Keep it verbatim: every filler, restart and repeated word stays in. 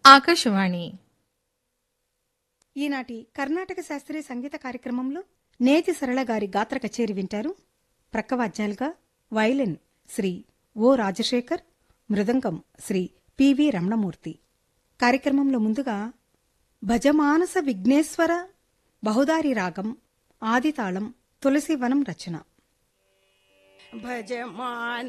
ఆకాశవాణి. ఈనాటి కర్ణాటక శాస్త్రీయ సంగీత కార్యక్రమంలో నేతి సరళ గారి గాత్ర కచేరి వింటారు. ప్రక్కవాద్యాలుగా వయలిన్ శ్రీ ఓ రాజశేఖర్, మృదంగం శ్రీ పివి రమణమూర్తి. కార్యక్రమంలో ముందుగా భజమానస విఘ్నేశ్వర బహుదారి రాగం ఆదితాళం తులసివనం రచన. భజమాన